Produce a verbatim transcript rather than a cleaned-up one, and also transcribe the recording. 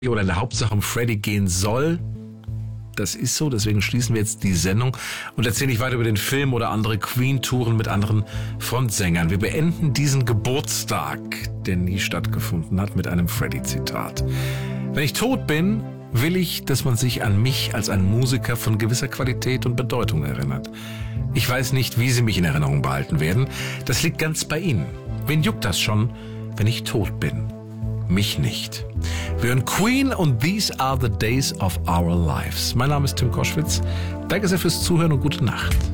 oder in der Hauptsache um Freddie gehen soll. Das ist so, deswegen schließen wir jetzt die Sendung und erzählen nicht weiter über den Film oder andere Queen-Touren mit anderen Frontsängern. Wir beenden diesen Geburtstag, der nie stattgefunden hat, mit einem Freddie-Zitat. Wenn ich tot bin, will ich, dass man sich an mich als einen Musiker von gewisser Qualität und Bedeutung erinnert. Ich weiß nicht, wie Sie mich in Erinnerung behalten werden. Das liegt ganz bei Ihnen. Wen juckt das schon, wenn ich tot bin? Mich nicht. Wir hören Queen und These Are the Days of Our Lives. Mein Name ist Tim Koschwitz. Danke sehr fürs Zuhören und gute Nacht.